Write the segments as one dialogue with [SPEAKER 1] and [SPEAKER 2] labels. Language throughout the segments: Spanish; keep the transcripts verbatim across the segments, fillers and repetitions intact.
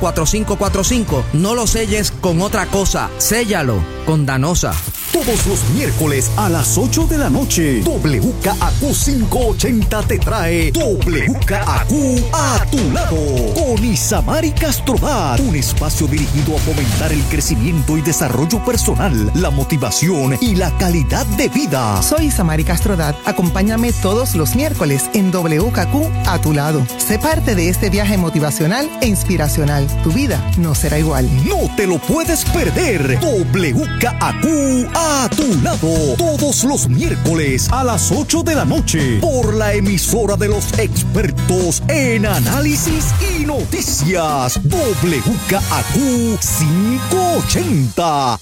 [SPEAKER 1] cuatro cinco cuatro cinco. No lo selles con otra cosa, séllalo con Danosa.
[SPEAKER 2] Todos los miércoles a las ocho de la noche, W K A Q quinientos ochenta te trae W K A Q a tu lado con Isamari Castrodat, un espacio dirigido a fomentar el crecimiento y desarrollo personal, la motivación y la calidad de vida.
[SPEAKER 3] Soy Isamari Castrodat. Acompáñame todos los miércoles en W K A Q a tu lado. Sé parte de este viaje motivacional e inspiracional. Tu vida no será igual.
[SPEAKER 2] No te lo puedes perder. W K A Q a tu lado, todos los miércoles a las ocho de la noche, por la emisora de los expertos en análisis y noticias, W K A Q quinientos ochenta.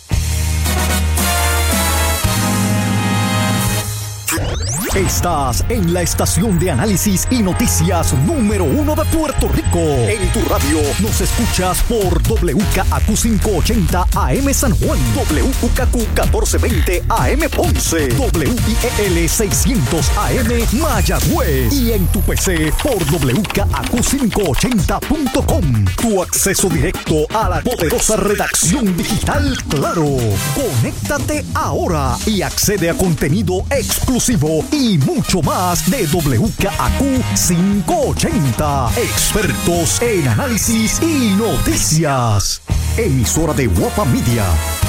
[SPEAKER 2] Estás en la estación de análisis y noticias número uno de Puerto Rico. En tu radio nos escuchas por W K A Q quinientos ochenta A M San Juan, W K Q catorce veinte A M Ponce, W I E L seiscientos A M Mayagüez y en tu P C por W K A Q quinientos ochenta punto com. Tu acceso directo a la poderosa redacción digital Claro. Conéctate ahora y accede a contenido exclusivo y mucho más de W K A Q quinientos ochenta. Expertos en análisis y noticias. Emisora de Guapa Media.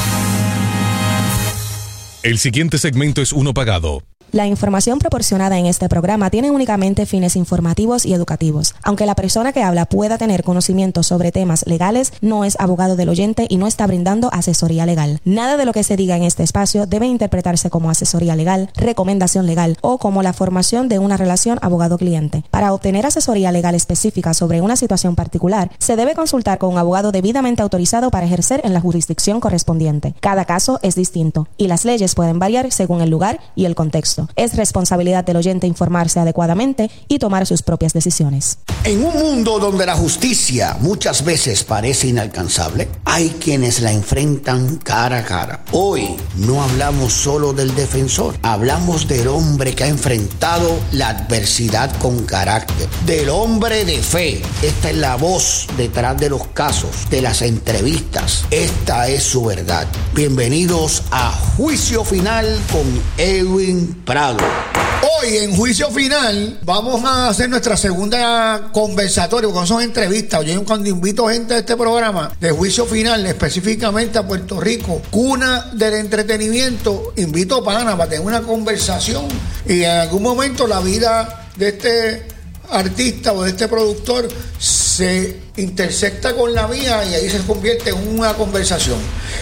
[SPEAKER 4] El siguiente segmento es uno pagado.
[SPEAKER 5] La información proporcionada en este programa tiene únicamente fines informativos y educativos. Aunque la persona que habla pueda tener conocimiento sobre temas legales, no es abogado del oyente y no está brindando asesoría legal. Nada de lo que se diga en este espacio debe interpretarse como asesoría legal, recomendación legal o como la formación de una relación abogado-cliente. Para obtener asesoría legal específica sobre una situación particular, se debe consultar con un abogado debidamente autorizado para ejercer en la jurisdicción correspondiente. Cada caso es distinto y las leyes pueden variar según el lugar y el contexto. Es responsabilidad del oyente informarse adecuadamente y tomar sus propias decisiones.
[SPEAKER 6] En un mundo donde la justicia muchas veces parece inalcanzable, hay quienes la enfrentan cara a cara. Hoy no hablamos solo del defensor, hablamos del hombre que ha enfrentado la adversidad con carácter, del hombre de fe. Esta es la voz detrás de los casos, de las entrevistas. Esta es su verdad. Bienvenidos a Juicio Final con Edwin Prado.
[SPEAKER 7] Hoy en Juicio Final vamos a hacer nuestra segunda conversatorio, porque son entrevistas. Yo cuando invito gente a este programa de Juicio Final, específicamente a Puerto Rico, cuna del entretenimiento, invito a pana para tener una conversación y en algún momento la vida de este artista o de este productor se intersecta con la mía y ahí se convierte en una conversación.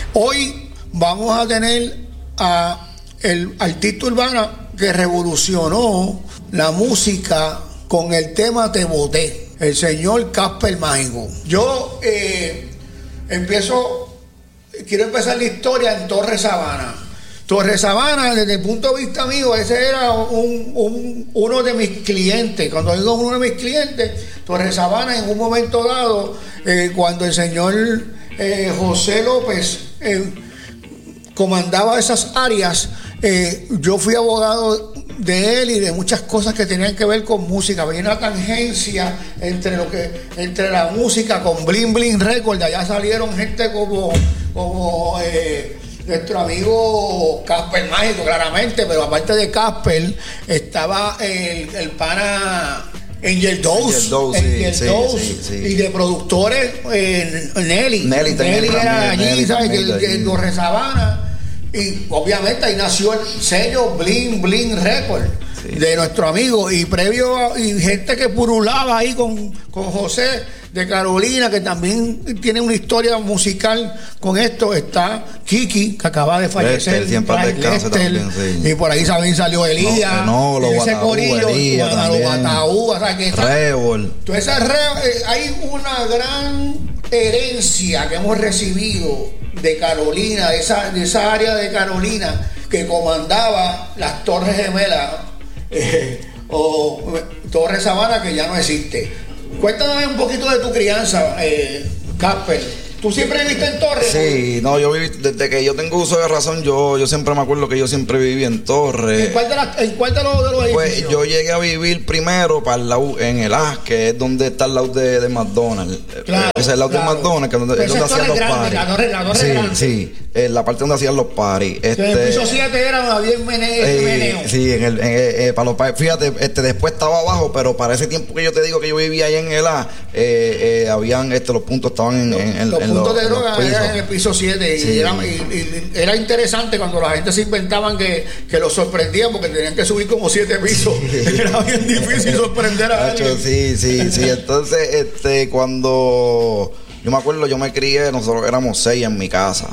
[SPEAKER 7] Hoy vamos a tener a el artista urbano que revolucionó la música con el tema Te Boté, el señor Casper Mágico. Yo eh, empiezo, quiero empezar la historia en Torres Sabana. Torres Sabana, desde el punto de vista mío, ese era un, un, uno de mis clientes. Cuando digo uno de mis clientes, Torres Sabana en un momento dado, eh, cuando el señor eh, José López eh, comandaba esas áreas, Eh, yo fui abogado de él y de muchas cosas que tenían que ver con música. Había una tangencia entre lo que entre la música con Bling Bling Records. Allá salieron gente como como eh, nuestro amigo Casper Mágico, claramente, pero aparte de Casper estaba el, el pana Angel Dose, Angel
[SPEAKER 8] sí,
[SPEAKER 7] Dose
[SPEAKER 8] sí, sí, sí.
[SPEAKER 7] Y de productores eh, Nelly
[SPEAKER 8] Nelly,
[SPEAKER 7] Nelly era allí,
[SPEAKER 8] Nelly,
[SPEAKER 7] ¿sabes?
[SPEAKER 8] Nelly,
[SPEAKER 7] Que el Torres Sabana. Y obviamente ahí nació el sello Bling Bling Record, sí, de nuestro amigo. Y previo a, y gente que purulaba ahí con, con José de Carolina, que también tiene una historia musical con esto. Está Kiki, que acaba de fallecer.
[SPEAKER 8] Lester, siempre descansa también, sí.
[SPEAKER 7] Y por ahí también salió Elías.
[SPEAKER 8] No, no,
[SPEAKER 7] ese
[SPEAKER 8] Guataú,
[SPEAKER 7] corillo,
[SPEAKER 8] Elías también.
[SPEAKER 7] Guataú, o sea, que esa,
[SPEAKER 8] Rebol.
[SPEAKER 7] Entonces esa, eh, hay una gran herencia que hemos recibido de Carolina, de esa, de esa área de Carolina que comandaba las Torres Gemelas eh, o Torres Sabana, que ya no existe. Cuéntame un poquito de tu crianza, eh, Casper. ¿Tú siempre viviste en Torres?
[SPEAKER 8] Sí, no, yo viví, desde que yo tengo uso de razón, yo, yo siempre me acuerdo que yo siempre viví en Torres.
[SPEAKER 7] ¿En cuál de, la, en cuál de los, de los edificios?
[SPEAKER 8] Pues yo llegué a vivir primero para el lado, en el A, que es donde está el lado de, de McDonald's.
[SPEAKER 7] Claro,
[SPEAKER 8] ese es el lado
[SPEAKER 7] claro.
[SPEAKER 8] de McDonald's, que es donde, es donde hacían los paris. Sí, grande. sí, en la parte donde hacían los paris. Este,
[SPEAKER 7] en el piso siete era bien meneo.
[SPEAKER 8] Eh, sí, en el, en, eh, para los paris. Fíjate, este, después estaba abajo, pero para ese tiempo que yo te digo que yo vivía ahí en el A, eh, eh, habían, este, los puntos estaban en, en, en
[SPEAKER 7] los
[SPEAKER 8] en
[SPEAKER 7] puntos
[SPEAKER 8] los,
[SPEAKER 7] de droga
[SPEAKER 8] los
[SPEAKER 7] eran en el piso siete. Sí. Y, era, y, y era interesante cuando la gente se inventaban que, que los sorprendían porque tenían que subir como siete pisos. Era bien difícil sorprender a alguien.
[SPEAKER 8] Sí, sí, sí. Entonces, este, cuando yo me acuerdo, yo me crié, nosotros éramos seis en mi casa.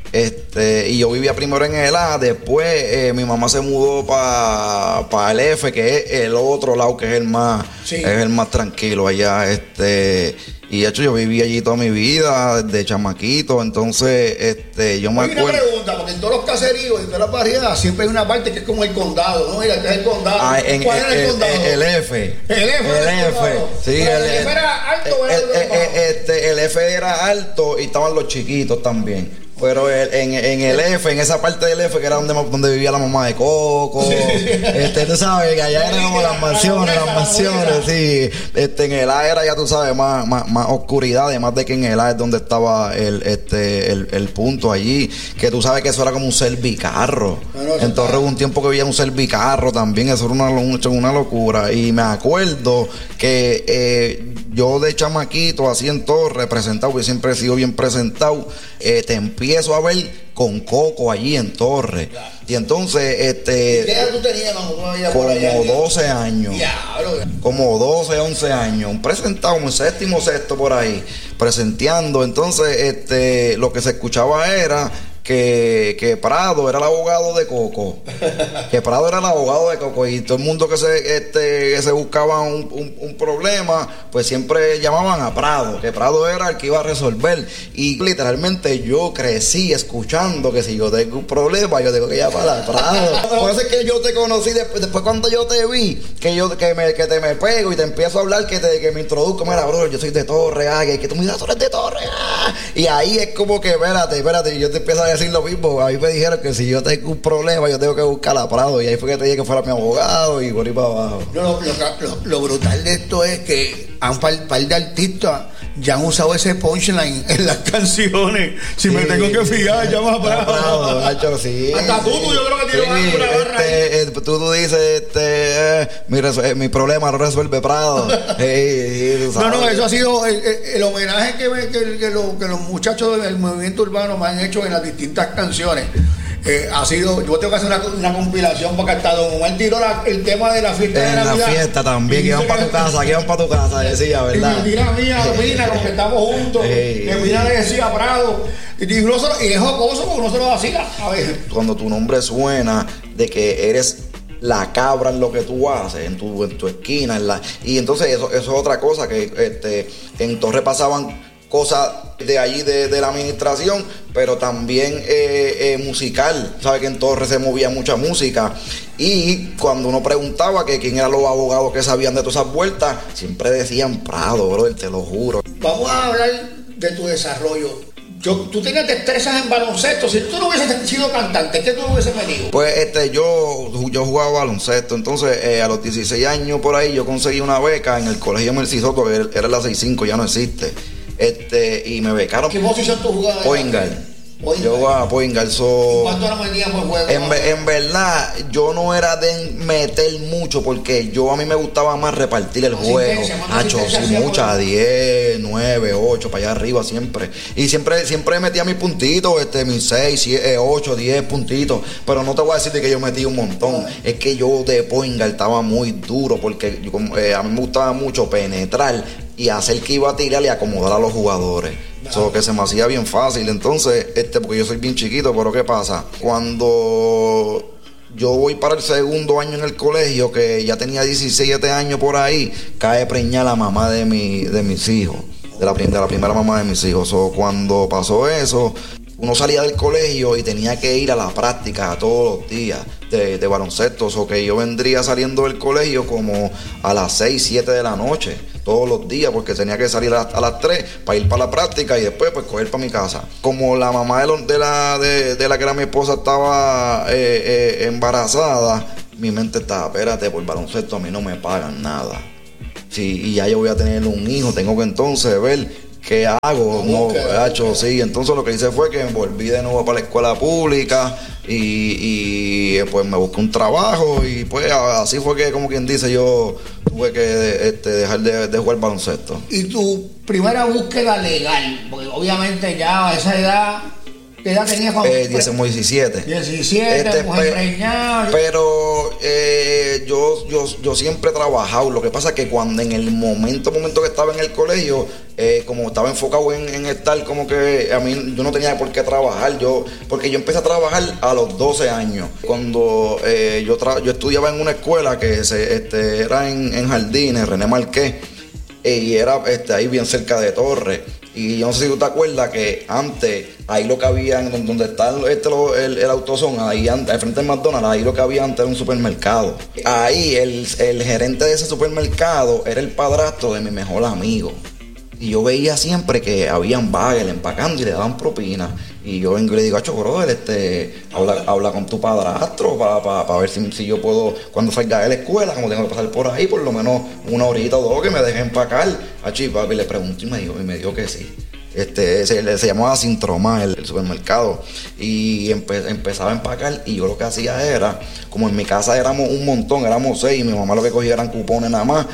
[SPEAKER 8] Este, y yo vivía primero en el A, después eh, mi mamá se mudó para pa el F, que es el otro lado, que es el más, sí. es el más tranquilo allá, este, y de hecho yo viví allí toda mi vida, desde chamaquito, entonces, este, yo me
[SPEAKER 7] Oye,
[SPEAKER 8] acuerdo.
[SPEAKER 7] Una pregunta, porque en todos los caseríos, en todas las barriadas, siempre hay una parte que es como el condado, ¿no? Mira, que es el condado.
[SPEAKER 8] Ah, en,
[SPEAKER 7] ¿Cuál
[SPEAKER 8] el,
[SPEAKER 7] era el,
[SPEAKER 8] el
[SPEAKER 7] condado?
[SPEAKER 8] El F.
[SPEAKER 7] El F.
[SPEAKER 8] El F. Sí, el,
[SPEAKER 7] el F era alto o era
[SPEAKER 8] el, el, el, este, el F era alto y estaban los chiquitos también. Pero el, en, en el F, en esa parte del F, que era donde, donde vivía la mamá de Coco, este, tú sabes, que allá eran como las mansiones, las mansiones, sí. Este, en el A era, ya tú sabes, más, más, más oscuridad, además de que en el A es donde estaba el, este, el, el punto allí, que tú sabes que eso era como un servicarro. Entonces hubo un tiempo que había un servicarro también, eso era una, una locura. Y me acuerdo que eh, yo de chamaquito, así en todo, representado, porque siempre he sido bien presentado, eh, te empiezo a ver con Coco allí en Torres. Y entonces, este.
[SPEAKER 7] ¿Qué edad tú tenías cuando tú habías
[SPEAKER 8] como
[SPEAKER 7] por allá?
[SPEAKER 8] doce años.
[SPEAKER 7] Diablo.
[SPEAKER 8] Como doce, once años. Un presentado, como séptimo, sexto por ahí. Presenteando. Entonces, este, lo que se escuchaba era que, que Prado era el abogado de Coco. Que Prado era el abogado de Coco. Y todo el mundo que se, este, que se buscaba un, un, un problema, pues siempre llamaban a Prado. Que Prado era el que iba a resolver. Y literalmente yo crecí escuchando que si yo tengo un problema, yo tengo que llamar a Prado. Por eso es que yo te conocí después, después cuando yo te vi, que yo que, me, que te me pego y te empiezo a hablar, que, te, que me introduzco. Mira, bro, yo soy de Torres, ah, que, que tú me digas, tú eres de Torres, ah. Y ahí es como que, espérate, espérate, y yo te empiezo a decir lo mismo. A mí me dijeron que si yo tengo un problema, yo tengo que buscar a Prado. Y ahí fue que te dije que fuera mi abogado y por ahí para abajo.
[SPEAKER 7] No, lo, lo, lo brutal de esto es que a un par, par de artistas ya han usado ese punchline en las canciones. Si sí, me tengo que fijar, llama a Prado.
[SPEAKER 8] Prado, Nacho, sí.
[SPEAKER 7] Hasta tú, tú, yo creo que tiene sí, una barra
[SPEAKER 8] este, eh, tú, tú dices, este, eh, mi, eh, mi problema lo resuelve Prado. hey, hey,
[SPEAKER 7] no, no, eso ha sido el, el, el homenaje que, me, que, que, lo, que los muchachos del movimiento urbano me han hecho en las distintas canciones. Eh, ha sido, yo tengo que hacer una, una compilación porque hasta Don Omar tiró la, el tema de la fiesta
[SPEAKER 8] en
[SPEAKER 7] de Navidad.
[SPEAKER 8] En la fiesta también, que iban para tu casa, que iban para tu casa, decía, ¿verdad?
[SPEAKER 7] Y me tira mía, mira, los que estamos juntos, hey, que mira le decía Prado, y, y, no se, y es jocoso porque no se lo hacía. A ver.
[SPEAKER 8] Cuando tu nombre suena de que eres la cabra en lo que tú haces, en tu, en tu esquina, en la, y entonces eso, eso es otra cosa, que este, en Torres pasaban cosas de allí de, de la administración, pero también eh, eh, musical. Sabes que en Torres se movía mucha música y cuando uno preguntaba que quién eran los abogados que sabían de todas esas vueltas, siempre decían Prado, brother, te lo juro.
[SPEAKER 7] Vamos a hablar de tu desarrollo. Yo, tú tenías destrezas en baloncesto. Si tú no hubieses sido cantante, ¿qué tú no hubieses venido?
[SPEAKER 8] Pues este, yo, yo jugaba baloncesto. Entonces, eh, a los dieciséis años por ahí, yo conseguí una beca en el colegio Mercy Soto, que era la seis cinco, ya no existe. Este, y me becaron.
[SPEAKER 7] ¿Qué posición tú jugabas?
[SPEAKER 8] Point guard. Yo jugaba point guard. So,
[SPEAKER 7] ¿cuánto era medías por juego?
[SPEAKER 8] En, en verdad, yo no era de meter mucho porque yo a mí me gustaba más repartir el juego. Hacho, sí, muchas, diez, nueve, ocho, para allá arriba siempre. Y siempre, siempre metía mis puntitos, este, mis seis, ocho, diez puntitos. Pero no te voy a decir de que yo metí un montón. Es que yo de point guard estaba muy duro porque yo, eh, a mí me gustaba mucho penetrar y hacer que iba a tirar y acomodar a los jugadores. Eso que se me hacía bien fácil. Entonces, este, porque yo soy bien chiquito, pero ¿qué pasa? Cuando yo voy para el segundo año en el colegio, que ya tenía diecisiete años por ahí, cae preñada la mamá de mi, de mis hijos, de la, de la primera mamá de mis hijos. So, cuando pasó eso, uno salía del colegio y tenía que ir a la práctica todos los días de, de baloncesto. O so, que yo vendría saliendo del colegio como a las seis, siete de la noche. todos los días porque tenía que salir a, a las tres para ir para la práctica y después pues coger para mi casa. Como la mamá de, lo, de, la, de, de la que era mi esposa estaba eh, eh, embarazada, mi mente estaba, espérate, por baloncesto a mí no me pagan nada. Sí, y ya yo voy a tener un hijo, tengo que entonces ver qué hago. No, no hecho, sí. Entonces lo que hice fue que me volví de nuevo para la escuela pública y, y pues me busqué un trabajo y pues así fue que, como quien dice, yo tuve que este, dejar de, de jugar baloncesto.
[SPEAKER 7] ¿Y tu primera búsqueda legal? Porque obviamente ya a esa edad... ¿Qué edad tenías cuando?
[SPEAKER 8] Eh, diecisiete.
[SPEAKER 7] diecisiete, este, mujer preñada.
[SPEAKER 8] Pero eh, yo, yo, yo siempre he trabajado. Lo que pasa es que cuando en el momento, momento que estaba en el colegio, eh, como estaba enfocado en, en estar como que a mí yo no tenía por qué trabajar. Yo, porque yo empecé a trabajar a los doce años. Cuando eh, yo, tra- yo estudiaba en una escuela que se, este, era en, en Jardines, René Marqués, eh, y era este, ahí bien cerca de Torres. Y yo no sé si tú te acuerdas que antes, ahí lo que había, donde está este, el, el autosón, ahí al frente del McDonald's, ahí lo que había antes era un supermercado. Ahí el, el gerente de ese supermercado era el padrastro de mi mejor amigo. Y yo veía siempre que habían bagel empacando y le daban propina. Y yo vengo y le digo, acho, brother, este, habla, habla con tu padrastro para pa, pa ver si, si yo puedo, cuando salga de la escuela, como tengo que pasar por ahí, por lo menos una horita o dos que me deje empacar. Acho, y papi le pregunté y me dijo, y me dijo que sí. Este, se, se llamaba Sintroma el, el supermercado y empe, empezaba a empacar y yo lo que hacía era, como en mi casa éramos un montón, éramos seis y mi mamá lo que cogía eran cupones nada más,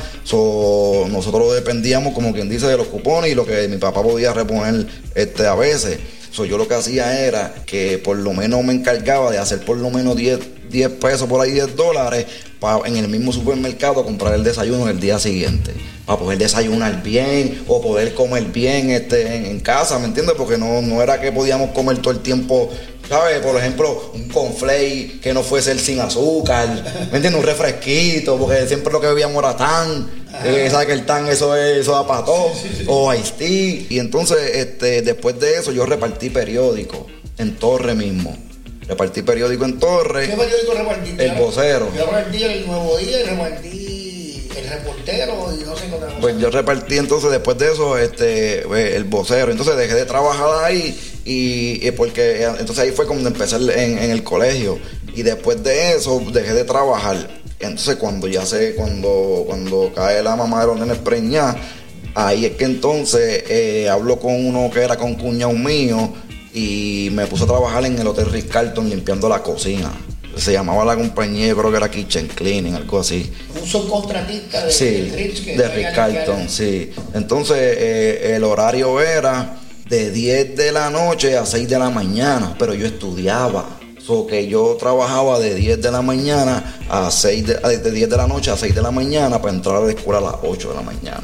[SPEAKER 8] so, nosotros dependíamos, como quien dice, de los cupones y lo que mi papá podía reponer este, a veces. So, yo lo que hacía era que por lo menos me encargaba de hacer por lo menos diez pesos por ahí, diez dólares, para en el mismo supermercado comprar el desayuno el día siguiente. Para poder desayunar bien o poder comer bien este, en, en casa, ¿me entiendes? Porque no, no era que podíamos comer todo el tiempo, ¿sabes? Por ejemplo, un cornflake que no fuese el sin azúcar, ¿me entiendes? Un refresquito, porque siempre lo que bebíamos era tan, eh, ¿sabes? Que el tan eso es, eso da para todo, sí, sí, sí. O iced tea. Y entonces, este, después de eso, yo repartí periódicos en Torre mismo. Repartí periódico en Torre.
[SPEAKER 7] ¿Qué periódico repartiste?
[SPEAKER 8] El Vocero.
[SPEAKER 7] Yo repartí el Nuevo Día y repartí el Reportero y no sé qué otra cosa.
[SPEAKER 8] Pues yo repartí entonces después de eso este el Vocero. Entonces dejé de trabajar ahí y, y porque entonces ahí fue cuando empecé en, en el colegio. Y después de eso dejé de trabajar. Entonces cuando ya sé, cuando, cuando cae la mamá de los nenes preñados, ahí es que entonces eh, hablo con uno que era con cuñado mío. Y me puse a trabajar en el Hotel Ritz-Carlton limpiando la cocina. Se llamaba la compañía, yo creo que era Kitchen Cleaning, algo así.
[SPEAKER 7] Un subcontratista de,
[SPEAKER 8] sí,
[SPEAKER 7] de Ritz que
[SPEAKER 8] de Ritz-Carlton, sí. Entonces eh, el horario era de diez de la noche a seis de la mañana, pero yo estudiaba. So que yo trabajaba de diez de la mañana a seis de, de diez de la noche a seis de la mañana para entrar a la escuela a las ocho de la mañana.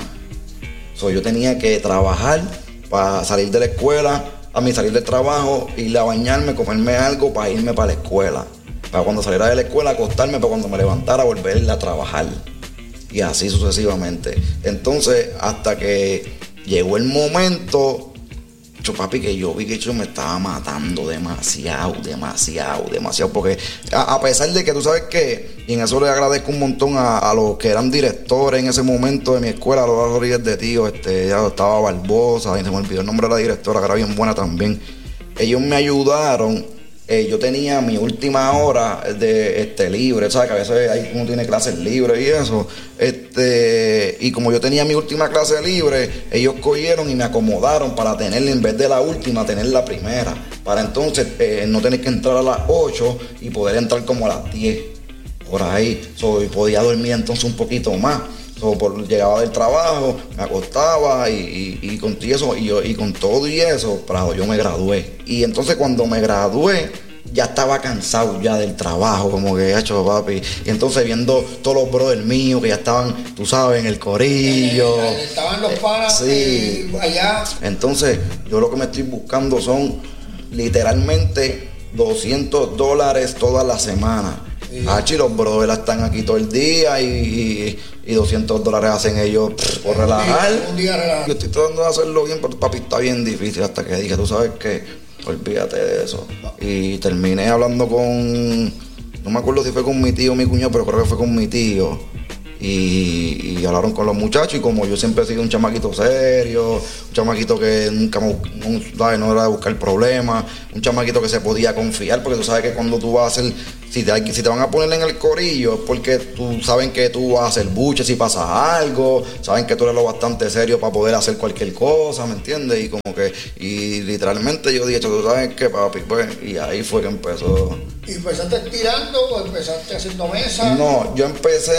[SPEAKER 8] So yo tenía que trabajar para salir de la escuela, a mí salir del trabajo, ir a bañarme, comerme algo para irme para la escuela. Para cuando saliera de la escuela acostarme, para cuando me levantara volver a trabajar. Y así sucesivamente. Entonces, hasta que llegó el momento, yo, papi, que yo vi que yo me estaba matando demasiado, demasiado, demasiado. Porque a, a pesar de que tú sabes que, y en eso le agradezco un montón a, a los que eran directores en ese momento de mi escuela, a los Rodríguez de Tío, este, ya estaba Barbosa, y se me olvidó el nombre de la directora, que era bien buena también. Ellos me ayudaron. Eh, yo tenía mi última hora de este libre, ¿sabes? Que a veces hay, uno tiene clases libres y eso. Este, y como yo tenía mi última clase libre, ellos cogieron y me acomodaron para tener, en vez de la última, tener la primera. Para entonces eh, no tener que entrar a las ocho y poder entrar como a las diez. Por ahí. So, y podía dormir entonces un poquito más. So, por, llegaba del trabajo, me acostaba y, y, y, con, y, eso, y, yo, y con todo y eso, Prado, yo me gradué. Y entonces cuando me gradué, ya estaba cansado ya del trabajo, como que ha hecho papi. Y entonces viendo todos los brothers míos que ya estaban, tú sabes, en el corillo.
[SPEAKER 7] Eh, estaban los panas
[SPEAKER 8] sí.
[SPEAKER 7] eh, allá.
[SPEAKER 8] Entonces, yo lo que me estoy buscando son literalmente doscientos dólares toda la semana. Sí. Hachi, los brothers están aquí todo el día y, y, y doscientos dólares hacen ellos pff, por relajar.
[SPEAKER 7] Un día relajar.
[SPEAKER 8] Yo estoy tratando de hacerlo bien, pero papi, está bien difícil hasta que dije, tú sabes que olvídate de eso. Y terminé hablando con, no me acuerdo si fue con mi tío o mi cuñado, pero creo que fue con mi tío. y, y hablaron con los muchachos, y como yo siempre he sido un chamaquito serio, un chamaquito que nunca no, no era de buscar problemas, un chamaquito que se podía confiar, porque tú sabes que cuando tú vas a hacer, si te, si te van a poner en el corillo es porque tú saben que tú vas a hacer buche si pasa algo, saben que tú eres lo bastante serio para poder hacer cualquier cosa, ¿me entiendes? Y como que, y literalmente yo dije, tú sabes qué, papi, pues, y ahí fue que empezó.
[SPEAKER 7] ¿Y empezaste tirando o empezaste haciendo mesa?
[SPEAKER 8] No, yo empecé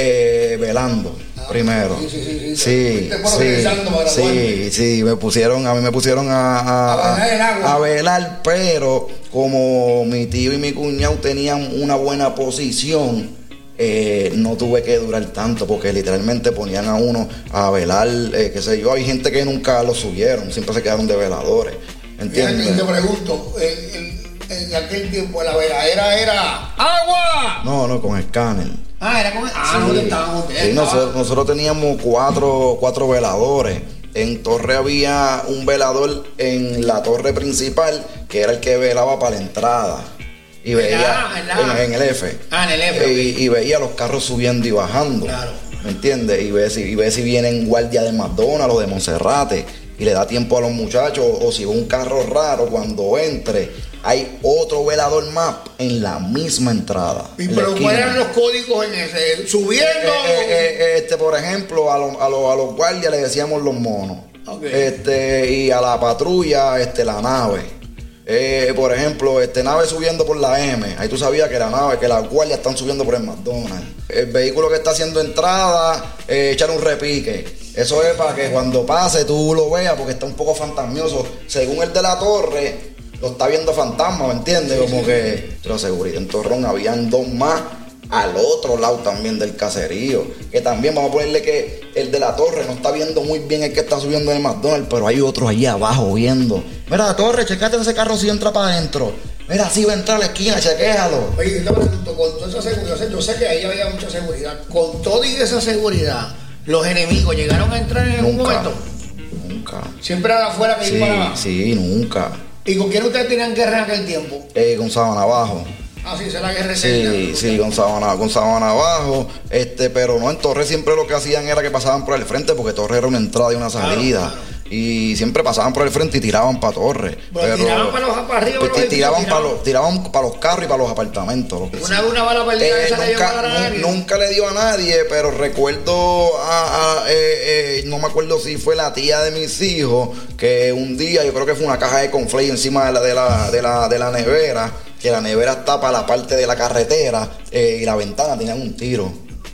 [SPEAKER 8] eh, velando ah, primero.
[SPEAKER 7] Sí, sí, sí.
[SPEAKER 8] Sí, sí, sí, sí, sí, me pusieron, a mí me pusieron a, a,
[SPEAKER 7] a, velar el agua.
[SPEAKER 8] a velar, pero como mi tío y mi cuñado tenían una buena posición, eh, no tuve que durar tanto, porque literalmente ponían a uno a velar, eh, qué sé yo, hay gente que nunca lo subieron, siempre se quedaron de veladores, ¿entiendes?
[SPEAKER 7] Y te pregunto, el, el, en aquel tiempo la veladera era ¡agua!
[SPEAKER 8] No, no, con escáner.
[SPEAKER 7] Ah, era con ah,
[SPEAKER 8] sí,
[SPEAKER 7] no, estábamos
[SPEAKER 8] sí, nosotros, nosotros teníamos cuatro, cuatro veladores. En Torre había un velador en la torre principal, que era el que velaba para la entrada. Y veía en, en el F.
[SPEAKER 7] Ah, en el F.
[SPEAKER 8] Y, okay. y veía los carros subiendo y bajando.
[SPEAKER 7] Claro.
[SPEAKER 8] ¿Me entiendes? Y ve si, y ve si vienen guardia de McDonald's o de Monserrate. Y le da tiempo a los muchachos. O si ve un carro raro, cuando entre, hay otro velador más en la misma entrada.
[SPEAKER 7] ¿Y pero cuáles eran los códigos en ese? ¿Subiendo?
[SPEAKER 8] Eh, eh, eh, este, por ejemplo, a, lo, a, lo, a los guardias le decíamos los monos. Okay. Este, y a la patrulla, este, la nave. Eh, por ejemplo, este, nave subiendo por la M. Ahí tú sabías que la nave, que las guardias están subiendo por el McDonald's. El vehículo que está haciendo entrada, eh, echar un repique. Eso es para que cuando pase tú lo veas, porque está un poco fantasmioso. Según el de la torre, lo está viendo fantasma, ¿me entiendes? Como que, pero seguridad en Torrón habían dos más al otro lado también del caserío, que también vamos a ponerle que el de la torre no está viendo muy bien el que está subiendo en el McDonald's, pero hay otro allí abajo viendo. Mira, torre, checate ese carro si entra para adentro. Mira, si va a entrar a la esquina, chequéalo.
[SPEAKER 7] Oye, yo te pregunto, con toda esa seguridad, yo sé que ahí había mucha seguridad, con toda esa seguridad, los enemigos llegaron a entrar en
[SPEAKER 8] nunca,
[SPEAKER 7] algún momento.
[SPEAKER 8] Nunca.
[SPEAKER 7] Siempre era afuera que
[SPEAKER 8] sí,
[SPEAKER 7] iban para abajo.
[SPEAKER 8] Sí, nunca.
[SPEAKER 7] ¿Y con quién ustedes tenían guerra en aquel tiempo?
[SPEAKER 8] Eh, con Sabana Abajo.
[SPEAKER 7] Ah, sí, esa es la guerra
[SPEAKER 8] eterna. Sí, sí, con Sabana, con Sabana Abajo, este, pero no, en Torre siempre lo que hacían era que pasaban por el frente, porque Torre era una entrada y una salida. Claro, claro. Y siempre pasaban por el frente y tiraban para Torre.
[SPEAKER 7] Pero, pero tiraban para los para arriba,
[SPEAKER 8] pues,
[SPEAKER 7] los
[SPEAKER 8] tiraban, para los, tiraban para los carros y para los apartamentos. Lo que
[SPEAKER 7] una, una bala perdida
[SPEAKER 8] eh,
[SPEAKER 7] esa
[SPEAKER 8] nunca,
[SPEAKER 7] le a nadie.
[SPEAKER 8] Nunca le dio a nadie, pero recuerdo a, a eh, eh, no me acuerdo si fue la tía de mis hijos, que un día, yo creo que fue una caja de conflay encima de la, de la, de la, de la nevera, que la nevera está para la parte de la carretera, eh, y la ventana tenía un tiro.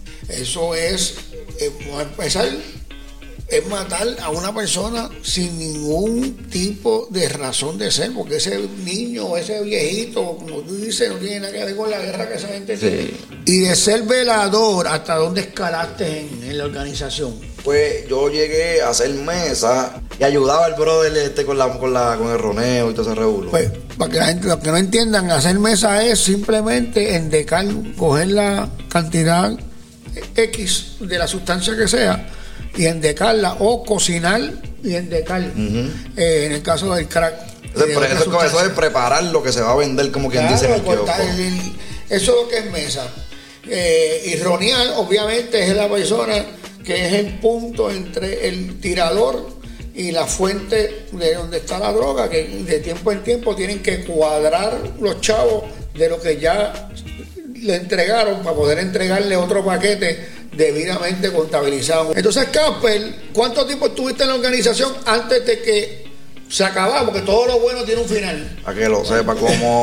[SPEAKER 7] Eso es, eh, a empezar, es matar a una persona sin ningún tipo de razón de ser, porque ese niño, ese viejito, como tú dices, no tiene nada que ver con la guerra que esa gente
[SPEAKER 8] sí.
[SPEAKER 7] tiene. Y de ser velador, ¿hasta dónde escalaste en, en la organización?
[SPEAKER 8] Pues yo llegué a hacer mesa y ayudaba al brother este con la con la con el roneo y todo ese revuelo.
[SPEAKER 7] Pues para que la gente, los que no entiendan, hacer mesa es simplemente endecar, coger la cantidad X de la sustancia que sea y endecarla, o cocinar y endecar. Uh-huh. eh, en el caso del crack.
[SPEAKER 8] Eso, de eso, eso es preparar lo que se va a vender, como quien
[SPEAKER 7] claro,
[SPEAKER 8] dice en el
[SPEAKER 7] cortar el, el, eso es lo que es mesa. Eh, y ronear, obviamente, es la persona que es el punto entre el tirador y la fuente de donde está la droga, que de tiempo en tiempo tienen que cuadrar los chavos de lo que ya le entregaron para poder entregarle otro paquete debidamente contabilizado. Entonces, Casper, ¿cuánto tiempo estuviste en la organización antes de que se acabara? Porque todo lo bueno tiene un final.
[SPEAKER 8] Para que lo sepa,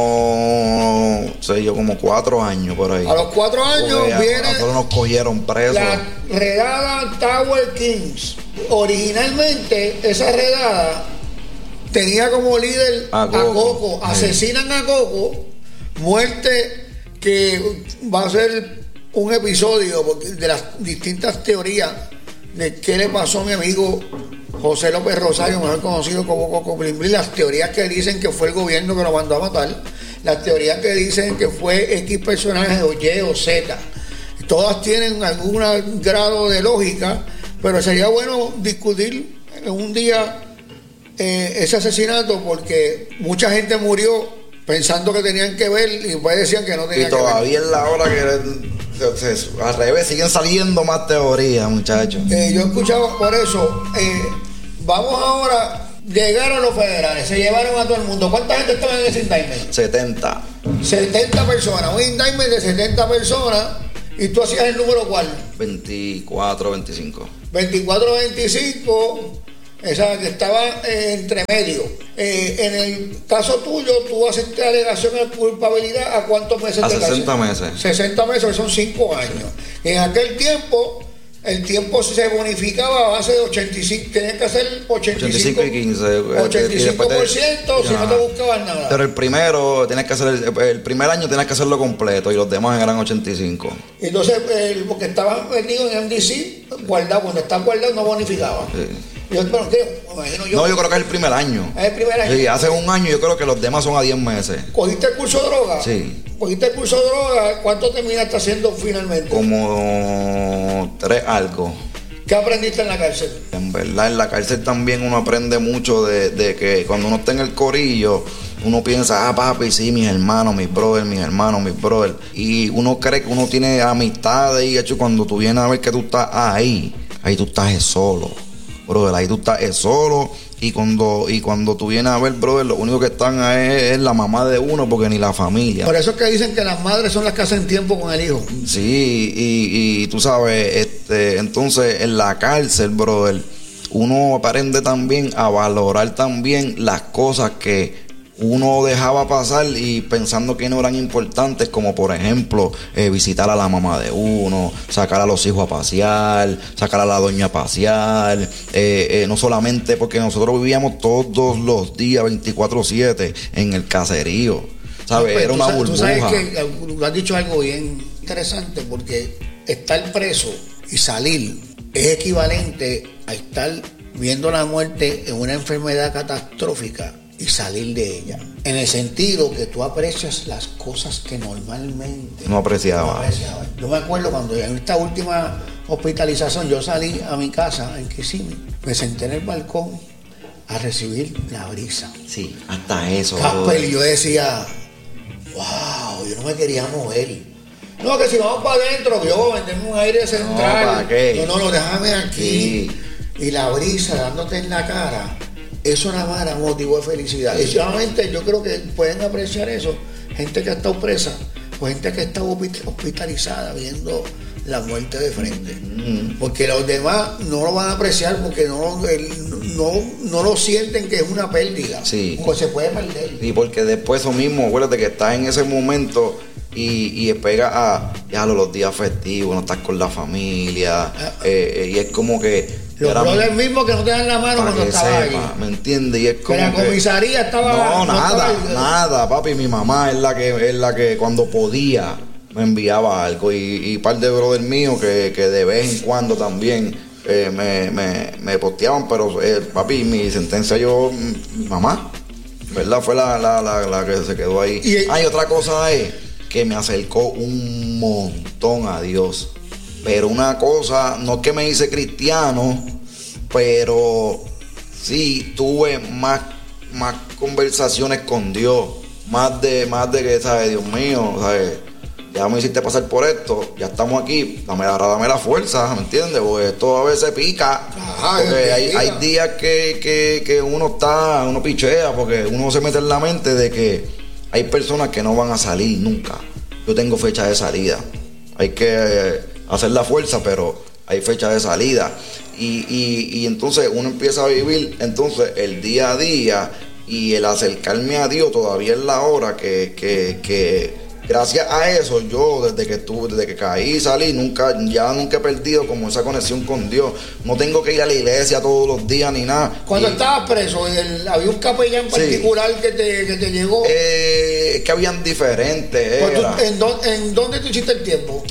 [SPEAKER 8] como sé yo, como cuatro años por ahí.
[SPEAKER 7] A los cuatro años viene.
[SPEAKER 8] Nosotros nos cogieron presos.
[SPEAKER 7] La redada Tower Kings. Originalmente, esa redada tenía como líder a Coco. A Coco. Asesinan a Coco. Muerte que va a ser un episodio de las distintas teorías de qué le pasó a mi amigo José López Rosario, mejor conocido como Coco Blin Blin. Las teorías que dicen que fue el gobierno que lo mandó a matar, las teorías que dicen que fue X personaje o Y o Z, todas tienen algún grado de lógica, pero sería bueno discutir un día eh, ese asesinato, porque mucha gente murió pensando que tenían que ver y después decían que no tenían que ver.
[SPEAKER 8] Y todavía es la hora que se, se, al revés, siguen saliendo más teorías, muchachos.
[SPEAKER 7] Eh, yo he escuchado por eso. Eh, vamos ahora. Llegaron los federales, se llevaron a todo el mundo. ¿Cuánta gente estaba en ese indictment?
[SPEAKER 8] setenta.
[SPEAKER 7] setenta personas, un indictment de setenta personas. ¿Y tú hacías el número cuál?
[SPEAKER 8] veinticuatro, veinticinco.
[SPEAKER 7] veinticuatro, veinticinco. Esa que estaba eh, entre medio. Eh, en el caso tuyo, tú haces alegación de culpabilidad. ¿A cuántos meses
[SPEAKER 8] a
[SPEAKER 7] te
[SPEAKER 8] sesenta
[SPEAKER 7] cárcel?
[SPEAKER 8] meses.
[SPEAKER 7] sesenta meses, que son cinco años. En aquel tiempo, el tiempo se bonificaba a base de ochenta y cinco. Tenías que hacer ochenta y cinco,
[SPEAKER 8] ochenta y cinco y quince.
[SPEAKER 7] ochenta y cinco por ciento
[SPEAKER 8] te,
[SPEAKER 7] si no te buscaban nada.
[SPEAKER 8] Pero el primero, tienes que hacer el, el primer año tienes que hacerlo completo y los demás eran ochenta y cinco.
[SPEAKER 7] Entonces, el, porque estaban metidos en M D C, guardado, cuando están guardados no bonificaban. Sí. Yo, pero, ¿qué? Imagino yo.
[SPEAKER 8] No, yo creo que es el primer año.
[SPEAKER 7] Es el primer año.
[SPEAKER 8] Sí, hace un año yo creo que los demás son a diez meses.
[SPEAKER 7] ¿Cogiste el curso de droga?
[SPEAKER 8] Sí.
[SPEAKER 7] ¿Cogiste el curso de droga? ¿Cuánto terminaste haciendo finalmente?
[SPEAKER 8] Como tres algo.
[SPEAKER 7] ¿Qué aprendiste en la cárcel?
[SPEAKER 8] En verdad, en la cárcel también uno aprende mucho de, de que cuando uno está en el corillo, uno piensa, ah, papi, sí, mis hermanos, mis brothers, mis hermanos, mis brothers. Y uno cree que uno tiene amistades y, hecho, cuando tú vienes a ver que tú estás ahí, ahí tú estás solo. Brother, ahí tú estás solo y cuando y cuando tú vienes a ver, brother, lo único que están ahí es, es la mamá de uno, porque ni la familia.
[SPEAKER 7] Por eso es que dicen que las madres son las que hacen tiempo con el hijo.
[SPEAKER 8] Sí, y, y tú sabes, este, entonces en la cárcel, brother, uno aprende también a valorar también las cosas que uno dejaba pasar y pensando que no eran importantes, como por ejemplo eh, visitar a la mamá de uno, sacar a los hijos a pasear, sacar a la doña a pasear, eh, eh, no solamente porque nosotros vivíamos todos los días veinticuatro siete en el caserío, ¿sabes?
[SPEAKER 7] No,
[SPEAKER 8] era una
[SPEAKER 7] tú,
[SPEAKER 8] burbuja.
[SPEAKER 7] Tú sabes que tú has dicho algo bien interesante, porque estar preso y salir es equivalente a estar viendo la muerte en una enfermedad catastrófica y salir de ella, en el sentido que tú aprecias las cosas que normalmente
[SPEAKER 8] no apreciaba.
[SPEAKER 7] No apreciaba. Yo me acuerdo cuando en esta última hospitalización yo salí a mi casa en Kissimmee, me senté en el balcón a recibir la brisa.
[SPEAKER 8] Sí, hasta eso.
[SPEAKER 7] Casper, y yo decía, wow, yo no me quería mover. No, que si vamos para adentro, yo voy a meterme un aire central.
[SPEAKER 8] No, ¿para qué?
[SPEAKER 7] No, no, no, déjame aquí.
[SPEAKER 8] Sí.
[SPEAKER 7] Y la brisa dándote en la cara. Eso nada más era motivo de felicidad. Y solamente yo creo que pueden apreciar eso gente que ha estado presa o gente que ha estado hospitalizada viendo la muerte de frente. Mm. Porque los demás no lo van a apreciar porque no, el, no, no lo sienten que es una pérdida.
[SPEAKER 8] Sí.
[SPEAKER 7] Pues se puede perder.
[SPEAKER 8] Y porque después eso mismo, acuérdate que estás en ese momento y, y pega a ya los días festivos, no estás con la familia. Ah. Eh, y es como que
[SPEAKER 7] los brothers mismos que no te dan la mano cuando estaba ahí.
[SPEAKER 8] ¿Me entiendes? Y es como
[SPEAKER 7] que la comisaría
[SPEAKER 8] que,
[SPEAKER 7] estaba...
[SPEAKER 8] No,
[SPEAKER 7] no
[SPEAKER 8] nada,
[SPEAKER 7] estaba,
[SPEAKER 8] nada, papi. Mi mamá es la que es la que cuando podía me enviaba algo. Y, y par de brothers míos que, que de vez en cuando también eh, me, me, me posteaban. Pero, eh, papi, mi sentencia yo... Mi mamá, ¿verdad? Fue la, la, la, la que se quedó ahí. Y hay otra cosa es que me acercó un montón a Dios. Pero una cosa, no es que me hice cristiano, pero sí tuve más, más conversaciones con Dios, más de, más de que, ¿sabes? Dios mío, ¿sabes? Ya me hiciste pasar por esto, ya estamos aquí, dame la, dame la fuerza, ¿me entiendes? Porque esto a veces pica, porque hay, hay días que, que, que uno está, uno pichea, porque uno se mete en la mente de que hay personas que no van a salir nunca. Yo tengo fecha de salida, hay que hacer la fuerza, pero hay fecha de salida. Y, y, y entonces uno empieza a vivir entonces el día a día y el acercarme a Dios todavía es la hora que, que, que gracias a eso yo desde que estuve, desde que caí y salí, nunca, ya nunca he perdido como esa conexión con Dios. No tengo que ir a la iglesia todos los días ni nada.
[SPEAKER 7] Cuando
[SPEAKER 8] y,
[SPEAKER 7] estabas preso, el, ¿había un capellán particular sí. que, te, que te llegó?
[SPEAKER 8] Eh, es que habían diferentes.
[SPEAKER 7] Pues tú, ¿en, do, ¿En dónde tú hiciste el tiempo?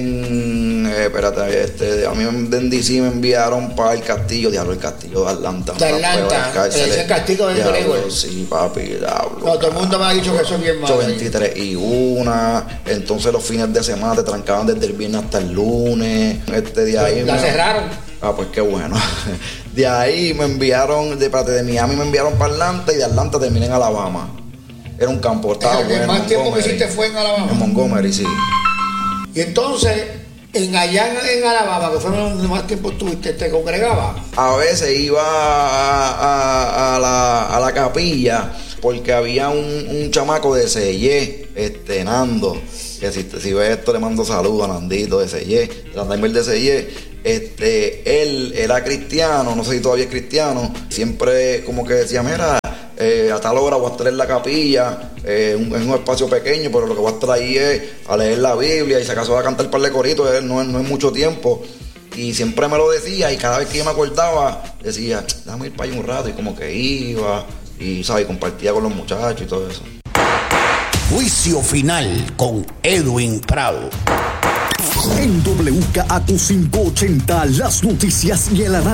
[SPEAKER 8] En, eh, espérate, este, a mí en D C me enviaron para el castillo, diablo, el castillo de Atlanta.
[SPEAKER 7] De Atlanta, ese castillo de Gregor.
[SPEAKER 8] Sí, papi, diablo.
[SPEAKER 7] No, todo el mundo me ha dicho que eso es bien malo.
[SPEAKER 8] veintitrés y una, entonces los fines de semana te trancaban desde el viernes hasta el lunes. Este, de ahí
[SPEAKER 7] ¿La
[SPEAKER 8] me,
[SPEAKER 7] cerraron?
[SPEAKER 8] Ah, pues qué bueno. De ahí me enviaron, de parte de Miami me enviaron para Atlanta y de Atlanta terminé en Alabama. Era un campo, estaba
[SPEAKER 7] bueno. ¿El más tiempo que hiciste fue en Alabama?
[SPEAKER 8] En Montgomery, sí.
[SPEAKER 7] Y entonces, en allá en, en Alabama, que fue donde más tiempo estuviste, ¿te congregaba?
[SPEAKER 8] A veces iba a, a, a, la, a la capilla porque había un, un chamaco de Sellé, este, Nando, que si, si ves esto le mando saludos a Nandito de Sellé, Landaimer de Sellé. Este, él era cristiano, no sé si todavía es cristiano, siempre como que decía, mira, eh, a tal hora voy a estar en la capilla, eh, un, en un espacio pequeño, pero lo que voy a estar ahí es a leer la Biblia y si acaso va a cantar un par de coritos, eh, no, no es mucho tiempo. Y siempre me lo decía y cada vez que yo me acordaba decía, déjame ir para allá un rato, y como que iba y, ¿sabes? compartía con los muchachos y todo eso.
[SPEAKER 6] Juicio Final con Edwin Prado.
[SPEAKER 2] En W K A Q quinientos ochenta, las noticias y el análisis